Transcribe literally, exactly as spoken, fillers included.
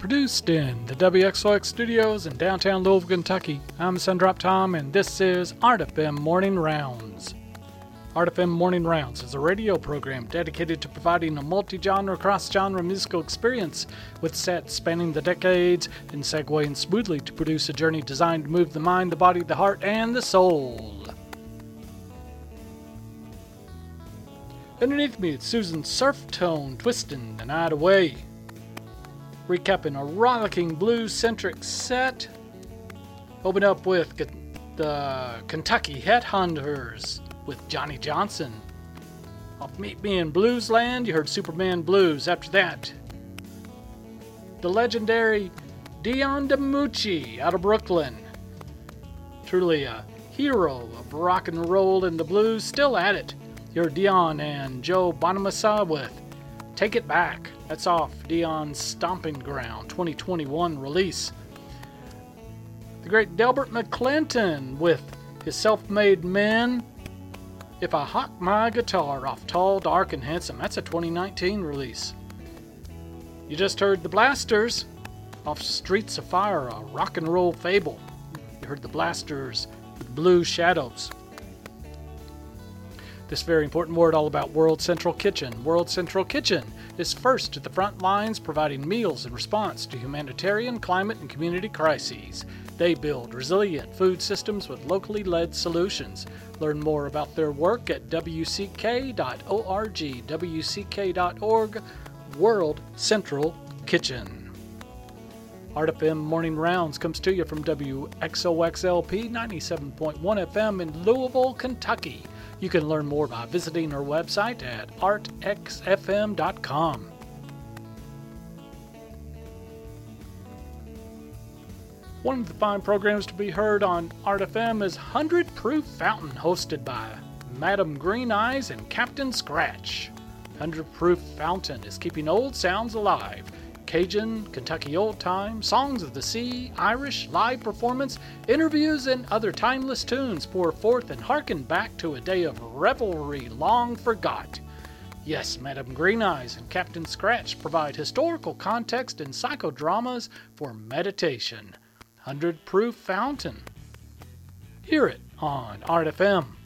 Produced in the W X O X studios in downtown Louisville, Kentucky. I'm Sundrop Tom, and this is Art F M Morning Rounds. Art F M Morning Rounds is a radio program dedicated to providing a multi-genre, cross-genre musical experience with sets spanning the decades and segueing smoothly to produce a journey designed to move the mind, the body, the heart, and the soul. Underneath me, it's Susan Surftone twisting the night away. Recapping a rollicking blues-centric set. Open up with the Kentucky Headhunters with Johnny Johnson. Off Meet Me in Bluesland, you heard Superman Blues. After that, the legendary Dion DiMucci out of Brooklyn. Truly a hero of rock and roll and the blues, still at it. You heard Dion and Joe Bonamassa with Take It Back. That's off Dion's Stomping Ground twenty twenty-one release. The great Delbert McClinton with his Self-Made Men. If I Hawk My Guitar off Tall, Dark, and Handsome. That's a twenty nineteen release. You just heard the Blasters off Streets of Fire, a rock and roll fable. You heard the Blasters with Blue Shadows. This very important word all about World Central Kitchen. World Central Kitchen is first at the front lines providing meals in response to humanitarian, climate, and community crises. They build resilient food systems with locally led solutions. Learn more about their work at w c k dot org. w c k dot org, World Central Kitchen. Art F M Morning Rounds comes to you from W X O X L P ninety-seven point one F M in Louisville, Kentucky. You can learn more by visiting our website at art x f m dot com. One of the fine programs to be heard on Art F M is one hundred Proof Fountain, hosted by Madam Green Eyes and Captain Scratch. one hundred Proof Fountain is keeping old sounds alive. Cajun, Kentucky old time, songs of the sea, Irish, live performance, interviews, and other timeless tunes pour forth and hearken back to a day of revelry long forgot. Yes, Madam Green Eyes and Captain Scratch provide historical context and psychodramas for meditation. one hundred Proof Fountain. Hear it on Art F M.